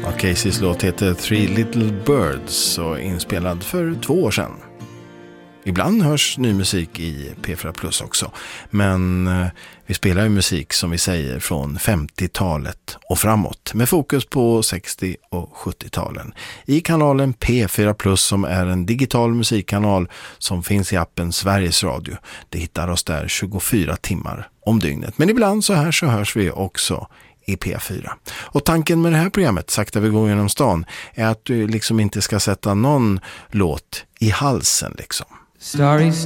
Caseys låt heter Three Little Birds och inspelad för 2 år sedan. Ibland hörs ny musik i P4 Plus också, men vi spelar ju musik som vi säger från 50-talet och framåt med fokus på 60- och 70-talen i kanalen P4 Plus som är en digital musikkanal som finns i appen Sveriges Radio. Det hittar oss där 24 timmar om dygnet, men ibland så hörs vi också i P4. Och tanken med det här programmet, Sakta vi går genom stan, är att du liksom inte ska sätta någon låt i halsen liksom. Stories